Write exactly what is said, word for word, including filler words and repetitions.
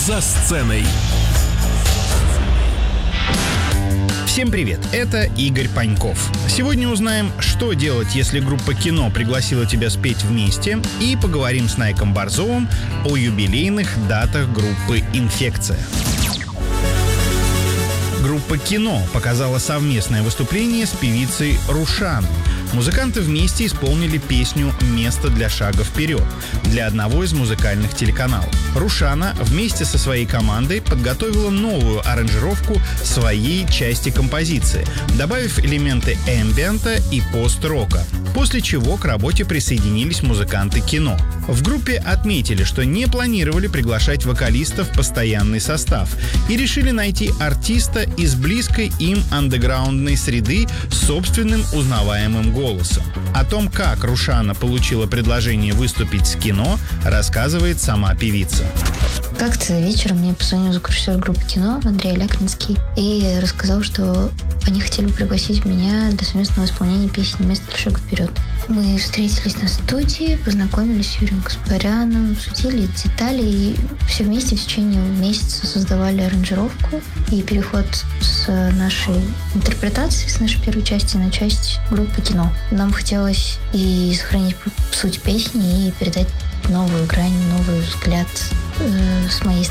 «За сценой». Всем привет, это Игорь Паньков. Сегодня узнаем, что делать, если группа «Кино» пригласила тебя спеть вместе, и поговорим с Найком Борзовым о юбилейных датах группы «Инфекция». Группа «Кино» показала совместное выступление с певицей Рушаной. Музыканты вместе исполнили песню «Место для шага вперед» для одного из музыкальных телеканалов. Рушана вместе со своей командой подготовила новую аранжировку своей части композиции, добавив элементы эмбиента и пост-рока, после чего к работе присоединились музыканты «Кино». В группе отметили, что не планировали приглашать вокалистов в постоянный состав и решили найти артиста из близкой им андеграундной среды с собственным узнаваемым голосом. О том, как Рушана получила предложение выступить с «Кино», рассказывает сама певица. Как-то вечером мне позвонил звукорежиссер группы «Кино» Андрей Лякринский и рассказал, что они хотели бы пригласить меня для совместного исполнения песни «Место для шага вперед». Мы встретились на студии, познакомились с Юрием Гаспаряном, обсудили детали и все вместе в течение месяца создавали аранжировку и переход с нашей интерпретации, с нашей первой части на часть группы «Кино». Нам хотелось и сохранить суть песни, и передать новую грань, новый взгляд э, с моей